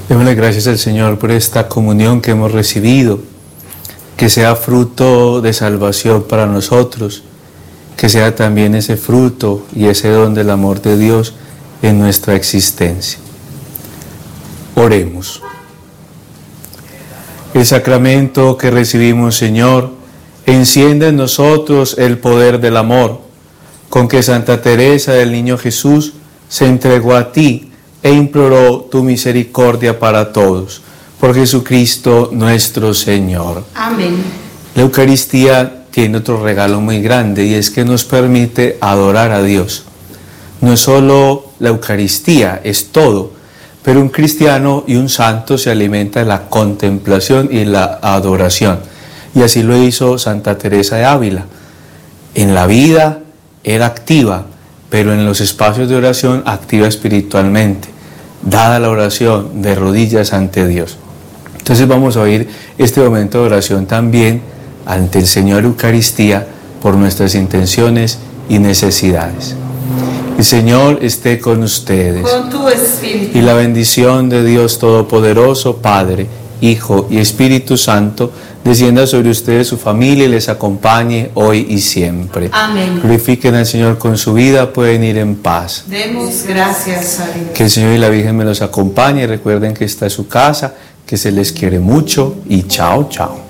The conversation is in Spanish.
Démosle gracias al Señor por esta comunión que hemos recibido, que sea fruto de salvación para nosotros, que sea también ese fruto y ese don del amor de Dios en nuestra existencia. Oremos. El sacramento que recibimos, Señor, enciende en nosotros el poder del amor, con que Santa Teresa del Niño Jesús se entregó a ti e imploró tu misericordia para todos. Por Jesucristo nuestro Señor. Amén. La Eucaristía tiene otro regalo muy grande, y es que nos permite adorar a Dios. No es solo la Eucaristía, es todo. Pero un cristiano y un santo se alimenta de la contemplación y la adoración. Y así lo hizo Santa Teresa de Ávila. En la vida era activa, pero en los espacios de oración activa espiritualmente, dada la oración de rodillas ante Dios. Entonces vamos a oír este momento de oración también ante el Señor Eucaristía por nuestras intenciones y necesidades. El Señor esté con ustedes. Con tu espíritu. Y la bendición de Dios Todopoderoso, Padre, Hijo y Espíritu Santo, descienda sobre ustedes, su familia, y les acompañe hoy y siempre. Amén. Glorifiquen al Señor con su vida, pueden ir en paz. Demos gracias a Dios. Que el Señor y la Virgen me los acompañen. Recuerden que esta es su casa, que se les quiere mucho y chao, chao.